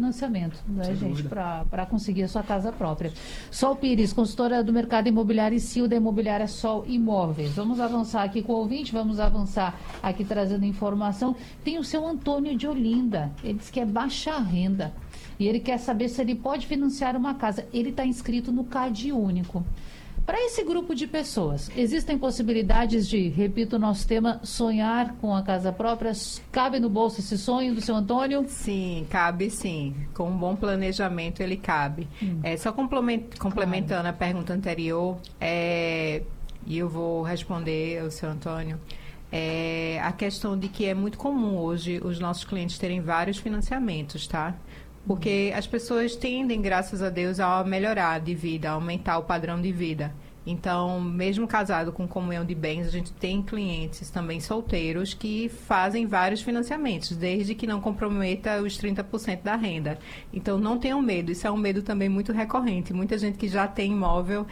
financiamento, né, Sem gente, dúvida. para conseguir a sua casa própria. Sol Pires, consultora do mercado imobiliário e CEO da imobiliária Sol Imóveis. Vamos avançar aqui com o ouvinte, vamos avançar aqui trazendo informação. Tem o seu Antônio de Olinda, ele diz que é baixa renda e ele quer saber se ele pode financiar uma casa. Ele está inscrito no CAD Único. Para esse grupo de pessoas, existem possibilidades de, repito o nosso tema, sonhar com a casa própria? Cabe no bolso esse sonho do seu Antônio? Sim, cabe sim. Com um bom planejamento ele cabe. Só complementando a pergunta anterior, e eu vou responder ao seu Antônio, a questão de que é muito comum hoje os nossos clientes terem vários financiamentos, tá? Porque as pessoas tendem, graças a Deus, a melhorar de vida, a aumentar o padrão de vida. Então, mesmo casado com comunhão de bens, a gente tem clientes também solteiros que fazem vários financiamentos, desde que não comprometa os 30% da renda. Então, não tenham medo. Isso é um medo também muito recorrente. Muita gente que já tem imóvel,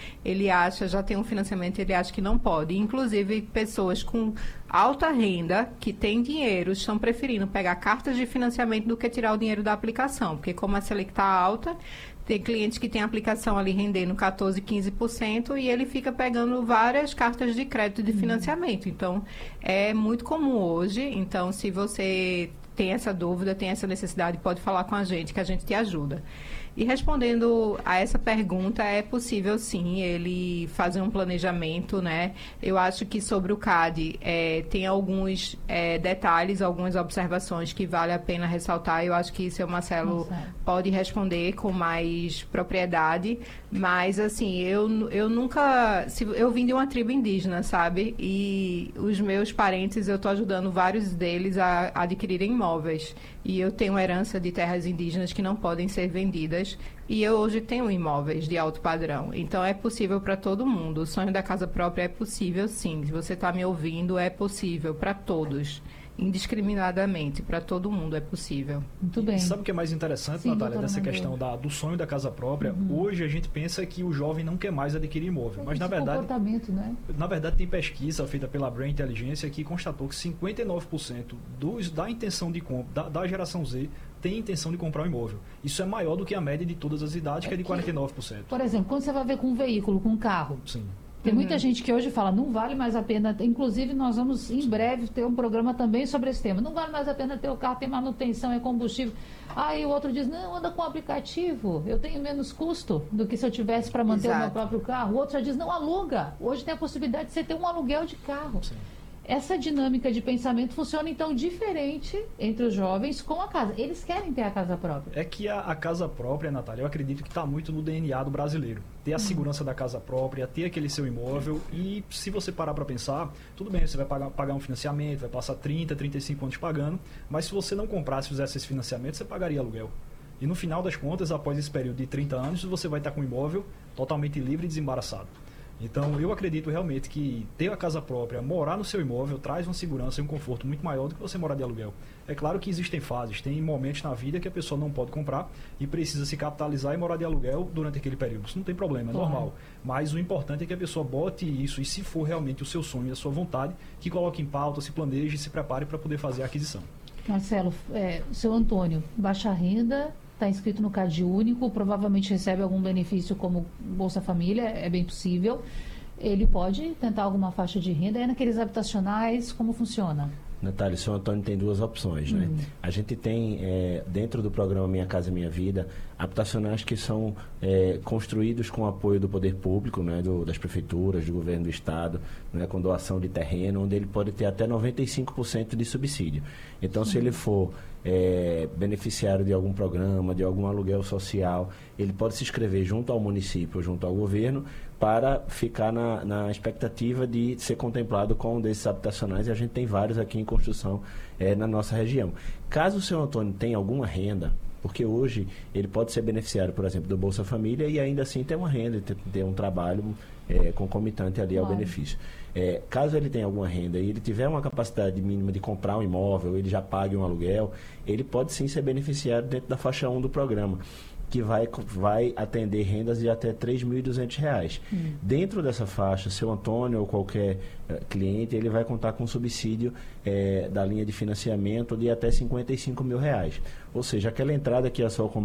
já tem um financiamento, ele acha que não pode. Inclusive, pessoas com alta renda, que têm dinheiro, estão preferindo pegar cartas de financiamento do que tirar o dinheiro da aplicação. Porque como a Selic está alta, tem clientes que têm a aplicação ali rendendo 14%, 15% e ele fica pegando várias cartas de crédito de financiamento. Então, é muito comum hoje. Então, se você tem essa dúvida, tem essa necessidade, pode falar com a gente, que a gente te ajuda. E respondendo a essa pergunta, é possível sim ele fazer um planejamento, né? Eu acho que sobre o CAD tem alguns detalhes, algumas observações que vale a pena ressaltar. Eu acho que o seu Marcelo pode responder com mais propriedade, mas assim, eu nunca... Eu vim de uma tribo indígena, sabe? E os meus parentes, eu estou ajudando vários deles a adquirirem imóveis. E eu tenho herança de terras indígenas que não podem ser vendidas. E eu hoje tenho imóveis de alto padrão. Então, é possível para todo mundo. O sonho da casa própria é possível, sim. Se você está me ouvindo, é possível para todos. Indiscriminadamente, para todo mundo é possível. Muito bem. E sabe o que é mais interessante, Sim, Natália, dessa Manuel. questão do sonho da casa própria? Hoje a gente pensa que o jovem não quer mais adquirir imóvel, mas na verdade... comportamento, né? Na verdade, tem pesquisa feita pela Brain Inteligência que constatou que 59% da intenção de compra, da geração Z, tem intenção de comprar um imóvel. Isso é maior do que a média de todas as idades, que é de 49%. Por exemplo, quando você vai ver com um veículo, com um carro, Sim. tem muita gente que hoje fala, não vale mais a pena, inclusive nós vamos em breve ter um programa também sobre esse tema, não vale mais a pena ter o carro, tem manutenção, é combustível. Aí o outro diz, não, anda com aplicativo, eu tenho menos custo do que se eu tivesse para manter o meu próprio carro. O outro já diz, não, aluga, hoje tem a possibilidade de você ter um aluguel de carro. Sim. Essa dinâmica de pensamento funciona, então, diferente entre os jovens com a casa. Eles querem ter a casa própria. É que a casa própria, Natália, eu acredito que está muito no DNA do brasileiro. Ter a segurança da casa própria, ter aquele seu imóvel e se você parar para pensar, tudo bem, você vai pagar um financiamento, vai passar 30, 35 anos pagando, mas se você não comprasse e fizesse esse financiamento, você pagaria aluguel. E no final das contas, após esse período de 30 anos, você vai estar com o imóvel totalmente livre e desembaraçado. Então, eu acredito realmente que ter a casa própria, morar no seu imóvel, traz uma segurança e um conforto muito maior do que você morar de aluguel. É claro que existem fases, tem momentos na vida que a pessoa não pode comprar e precisa se capitalizar e morar de aluguel durante aquele período. Isso não tem problema, é normal. Mas o importante é que a pessoa bote isso e, se for realmente o seu sonho e a sua vontade, que coloque em pauta, se planeje e se prepare para poder fazer a aquisição. Marcelo, seu Antônio, baixa renda, está inscrito no CAD Único, provavelmente recebe algum benefício como Bolsa Família, é bem possível. Ele pode tentar alguma faixa de renda, é naqueles habitacionais, como funciona? Natália, o seu Antônio tem duas opções, né? A gente tem, dentro do programa Minha Casa Minha Vida, habitacionais que são construídos com apoio do poder público, né? Das prefeituras, do governo do estado, né? Com doação de terreno, onde ele pode ter até 95% de subsídio. Então, se ele for beneficiário de algum programa, de algum aluguel social, ele pode se inscrever junto ao município, junto ao governo, para ficar na expectativa de ser contemplado com um desses habitacionais, e a gente tem vários aqui em construção na nossa região. Caso o seu Antônio tenha alguma renda, porque hoje ele pode ser beneficiário, por exemplo, do Bolsa Família e ainda assim ter uma renda, ter um trabalho concomitante ali ao benefício. Caso ele tenha alguma renda e ele tiver uma capacidade mínima de comprar um imóvel, ele já pague um aluguel, ele pode sim ser beneficiário dentro da faixa 1 do programa, que vai atender rendas de até R$ 3.200. Dentro dessa faixa, seu Antônio ou qualquer cliente, ele vai contar com subsídio da linha de financiamento de até R$ 55.000. Ou seja, aquela entrada que a Sol